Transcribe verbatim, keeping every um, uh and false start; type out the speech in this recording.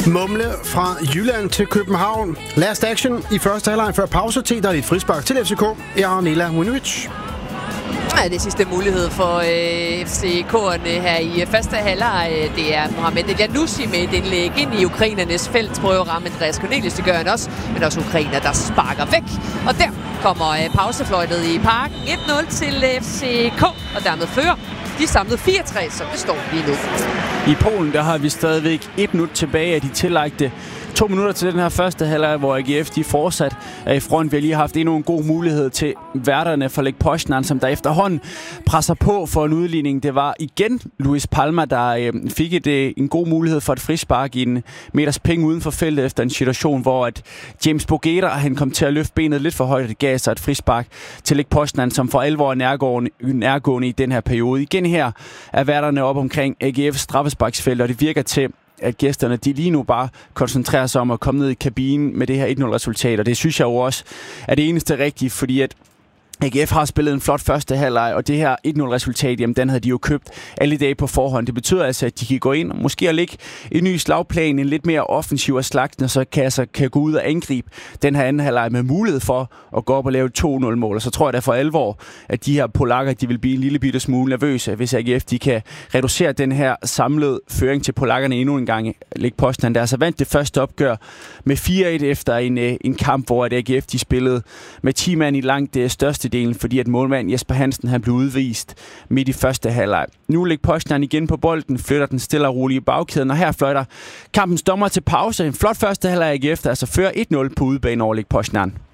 Mumle fra Jylland til København. Last action i første halvleg før pause. T, der er et frispark til F C K. Jeg er Nela Munovic. Ja, det sidste mulighed for øh, F C K'erne her i første halvleg. Det er Mohamed Elyounoussi med et indlæg ind i ukrainernes felt. Prøver at ramme Andreas Cornelius, det gør han også. Men også ukrainer, der sparker væk. Og der kommer øh, pausefløjtet i parken. et nul til F C K, og dermed fører de samlede fire tre, som det står lige nu. I Polen, der har vi stadigvæk et minut tilbage af de tillagte to minutter til den her første halvleg, hvor A G F de fortsat er i front. Vi har lige haft endnu en god mulighed til værterne for Lech Poznan, som der efterhånden presser på for en udligning. Det var igen Luis Palma, der øh, fik et, øh, en god mulighed for et frispark i en meters penge uden for feltet efter en situation, hvor at James Bougeda, han kom til at løfte benet lidt for højt, og det gav sig et frispark til Lech Poznan, som for alvor er nærgående, nærgående i den her periode. Igen her er værterne op omkring A G F's straffesparksfelt, og det virker til, at gæsterne de lige nu bare koncentrerer sig om at komme ned i kabinen med det her et nul resultat, og det synes jeg jo også er det eneste rigtige, fordi at A G F har spillet en flot første halvleg, og det her et nul resultat, jamen den havde de jo købt alle dage på forhånd. Det betyder altså, at de kan gå ind og måske at lægge en ny slagplan, en lidt mere offensiv af slagten, og så kan, altså, kan gå ud og angribe den her anden halvleg med mulighed for at gå op og lave et to nul mål. Og så tror jeg da for alvor, at de her polakker, de vil blive en lille bitte smule nervøse, hvis A G F de kan reducere den her samlede føring til polakkerne endnu en gang. Lech Poznan, der altså vandt det første opgør med fire et efter en, en kamp, hvor at A G F de spillede med ti mand i langt det største delen, fordi at målmand Jesper Hansen han blev udvist midt i første halvleg. Nu Lech Poznan igen på bolden, flytter den stille og roligt i bagkæden, og her fløjter kampens dommer til pause. En flot første halvleg A G F, der altså fører et nul på udebane over Lech Poznan.